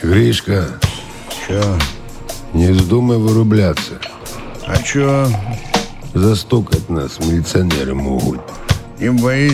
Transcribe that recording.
Гришка, Чё? не вздумай вырубляться. А чё? Застукать нас милиционеры могут. Не боись.